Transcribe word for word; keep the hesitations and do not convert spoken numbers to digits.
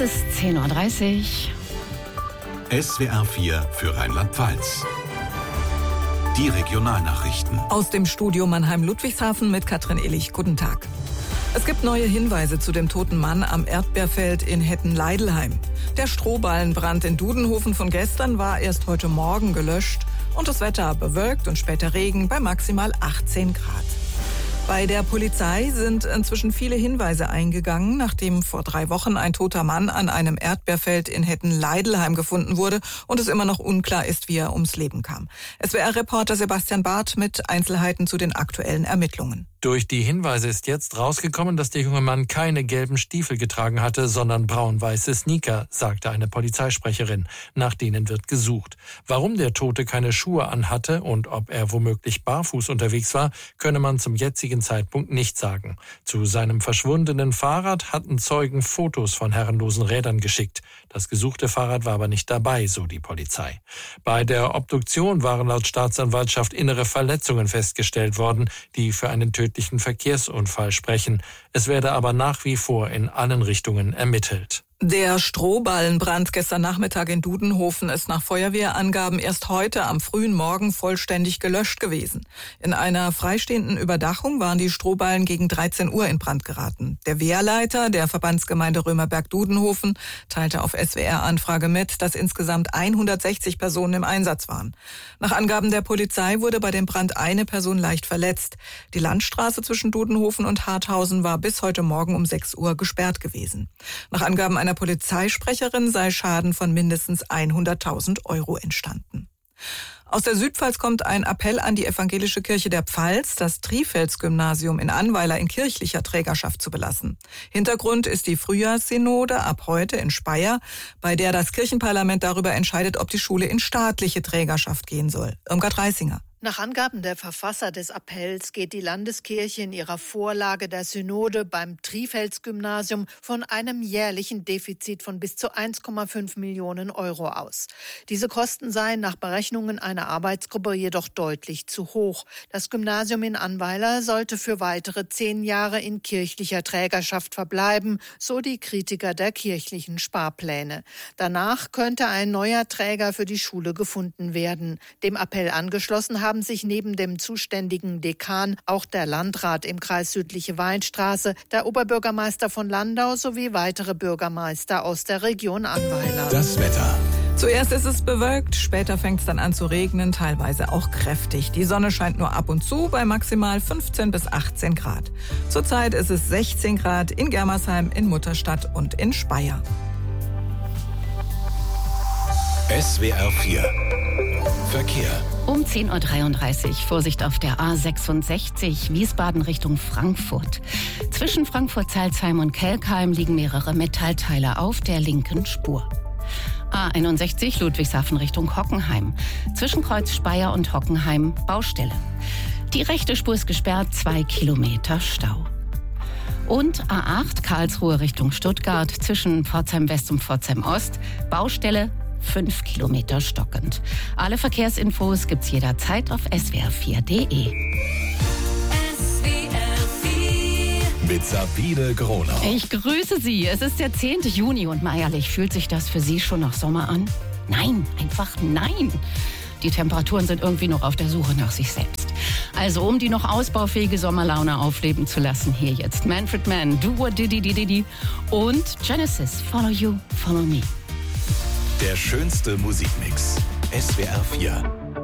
Es ist zehn Uhr dreißig. S W R vier für Rheinland-Pfalz. Die Regionalnachrichten. Aus dem Studio Mannheim-Ludwigshafen mit Katrin Illich. Guten Tag. Es gibt neue Hinweise zu dem toten Mann am Erdbeerfeld in Hetten-Leidelheim. Der Strohballenbrand in Dudenhofen von gestern war erst heute Morgen gelöscht und das Wetter bewölkt und später Regen bei maximal achtzehn Grad. Bei der Polizei sind inzwischen viele Hinweise eingegangen, nachdem vor drei Wochen ein toter Mann an einem Erdbeerfeld in Hetten-Leidelheim gefunden wurde und es immer noch unklar ist, wie er ums Leben kam. S W R-Reporter Sebastian Barth mit Einzelheiten zu den aktuellen Ermittlungen. Durch die Hinweise ist jetzt rausgekommen, dass der junge Mann keine gelben Stiefel getragen hatte, sondern braun-weiße Sneaker, sagte eine Polizeisprecherin. Nach denen wird gesucht. Warum der Tote keine Schuhe anhatte und ob er womöglich barfuß unterwegs war, könne man zum jetzigen Zeitpunkt nicht sagen. Zu seinem verschwundenen Fahrrad hatten Zeugen Fotos von herrenlosen Rädern geschickt. Das gesuchte Fahrrad war aber nicht dabei, so die Polizei. Bei der Obduktion waren laut Staatsanwaltschaft innere Verletzungen festgestellt worden, die für einen tödlichen Verkehrsunfall sprechen. Es werde aber nach wie vor in allen Richtungen ermittelt. Der Strohballenbrand gestern Nachmittag in Dudenhofen ist nach Feuerwehrangaben erst heute am frühen Morgen vollständig gelöscht gewesen. In einer freistehenden Überdachung waren die Strohballen gegen dreizehn Uhr in Brand geraten. Der Wehrleiter der Verbandsgemeinde Römerberg-Dudenhofen teilte auf S W R-Anfrage mit, dass insgesamt hundertsechzig Personen im Einsatz waren. Nach Angaben der Polizei wurde bei dem Brand eine Person leicht verletzt. Die Landstraße zwischen Dudenhofen und Harthausen war bis heute Morgen um sechs Uhr gesperrt gewesen. Nach Angaben einer Polizeisprecherin sei Schaden von mindestens hunderttausend Euro entstanden. Aus der Südpfalz kommt ein Appell an die Evangelische Kirche der Pfalz, das Trifels-Gymnasium in Annweiler in kirchlicher Trägerschaft zu belassen. Hintergrund ist die Frühjahrssynode ab heute in Speyer, bei der das Kirchenparlament darüber entscheidet, ob die Schule in staatliche Trägerschaft gehen soll. Irmgard Reisinger. Nach Angaben der Verfasser des Appells geht die Landeskirche in ihrer Vorlage der Synode beim Trifels-Gymnasium von einem jährlichen Defizit von bis zu eins Komma fünf Millionen Euro aus. Diese Kosten seien nach Berechnungen einer Arbeitsgruppe jedoch deutlich zu hoch. Das Gymnasium in Annweiler sollte für weitere zehn Jahre in kirchlicher Trägerschaft verbleiben, so die Kritiker der kirchlichen Sparpläne. Danach könnte ein neuer Träger für die Schule gefunden werden. Dem Appell angeschlossen haben haben sich neben dem zuständigen Dekan auch der Landrat im Kreis Südliche Weinstraße, der Oberbürgermeister von Landau sowie weitere Bürgermeister aus der Region Annweiler. Das Wetter. Zuerst ist es bewölkt, später fängt es dann an zu regnen, teilweise auch kräftig. Die Sonne scheint nur ab und zu bei maximal fünfzehn bis achtzehn Grad. Zurzeit ist es sechzehn Grad in Germersheim, in Mutterstadt und in Speyer. S W R vier Verkehr. Um zehn Uhr dreiunddreißig. Vorsicht auf der A sechsundsechzig, Wiesbaden Richtung Frankfurt. Zwischen Frankfurt-Salzheim und Kelkheim liegen mehrere Metallteile auf der linken Spur. A einundsechzig, Ludwigshafen Richtung Hockenheim. Zwischen Kreuz Speyer und Hockenheim Baustelle. Die rechte Spur ist gesperrt, zwei Kilometer Stau. Und A acht, Karlsruhe Richtung Stuttgart. Zwischen Pforzheim West und Pforzheim Ost Baustelle, fünf Kilometer stockend. Alle Verkehrsinfos gibt's jederzeit auf S W R vier Punkt de. S W R vier Mit Sabine Gronau. Ich grüße Sie. Es ist der zehnte Juni und mal ehrlich, fühlt sich das für Sie schon nach Sommer an? Nein, einfach nein. Die Temperaturen sind irgendwie noch auf der Suche nach sich selbst. Also um die noch ausbaufähige Sommerlaune aufleben zu lassen, hier jetzt Manfred Mann, Do What Diddy Diddy Diddy und Genesis, Follow You, Follow Me. Der schönste Musikmix. S W R vier.